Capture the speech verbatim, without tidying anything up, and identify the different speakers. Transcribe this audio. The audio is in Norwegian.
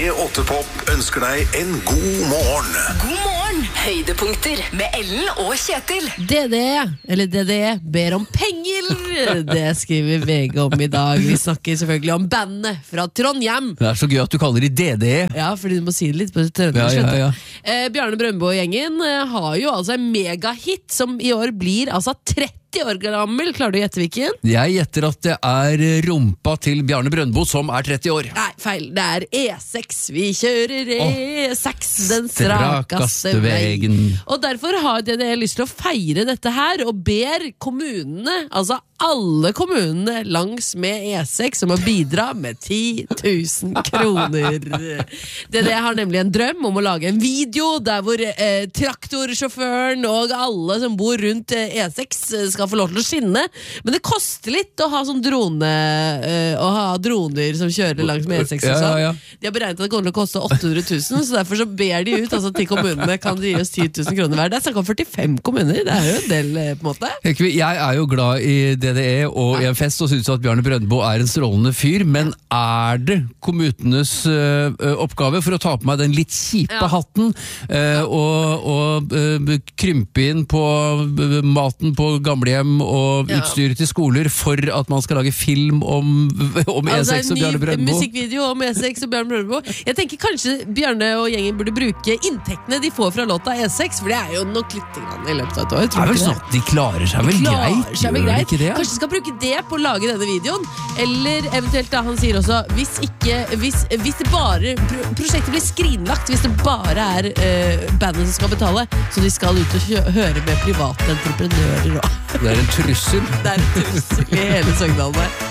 Speaker 1: P åtte Pop ønsker deg en god morgen.
Speaker 2: God morgen! Høydepunkter med Ellen og Kjetil.
Speaker 3: D D, eller D D, ber om penger. Det skriver V G om i dag. Vi snakker selvfølgelig om bandet fra Trondheim.
Speaker 4: Det er så gøy at du kaller de D D.
Speaker 3: Ja, fordi du må si det litt på trøndersk.
Speaker 4: Ja, ja, ja.
Speaker 3: eh, Bjarne Brøndbo og gjengen eh, har jo altså en megahit som i år blir altså tretti år gammel. Klarer du å gjette hvilken?
Speaker 4: Jeg gjetter at det er rumpa til Bjarne Brøndbo som er tretti år.
Speaker 3: Nei, feil. Det er E seks. Vi kjører E seks, den
Speaker 4: Strakaste
Speaker 3: strakeste vei.
Speaker 4: vegen.
Speaker 3: Og derfor har D D lyst til å feire dette her, og ber kommunene, altså alle kommunene langs med E seks, om å bidra med ti tusen kroner. D D har nemlig en drøm om å lage en video der hvor eh, traktorsjåføren og alle som bor rundt eh, E seks skal få lov til å skinne, men det koster litt å ha sånn drone, eh, å ha droner som kjører langs med E seks og sånn.
Speaker 4: Ja, ja, ja.
Speaker 3: De har beregnet at det kommer til å koste åtte hundre tusen, så derfor så ber de ut altså, til kommunene, kan de gi oss ti tusen kroner hver. Det er snakket om førtifem kommuner, det er jo en del eh, på en måte.
Speaker 4: Jeg er jo glad i D D E og i en fest og synes at Bjarne Brøndbo er en strålende fyr, men er det kommunenes uh, oppgave for å ta på meg den litt kjipe
Speaker 3: Ja.
Speaker 4: hatten uh, og, og uh, krympe inn på uh, maten på gamlehjem og
Speaker 3: Ja.
Speaker 4: utstyret til skoler for at man skal lage film om, om E seks og Bjarne
Speaker 3: ny
Speaker 4: Brøndbo?
Speaker 3: musikkvideo om E seks og Bjarne Brøndbo. Jeg tenker kanskje Bjarne og gjengen burde bruke inntektene de får fra låta E seks, for det er jo nok litt grann i løpet av et år.
Speaker 4: Det er vel sånn at de klarer seg vel
Speaker 3: Klarer
Speaker 4: greit,
Speaker 3: seg vel
Speaker 4: gjør de
Speaker 3: greit.
Speaker 4: ikke det?
Speaker 3: Kanskje de skal bruke det på å lage denne videoen. Eller eventuelt da, han sier også hvis, ikke, hvis, hvis det bare pro prosjektet blir skrinlagt, hvis det bare er uh, bandet som skal betale, så de skal ut og høre med private entreprenører også.
Speaker 4: Det er en trussel.
Speaker 3: Det er en trussel i hele Søgndalen der.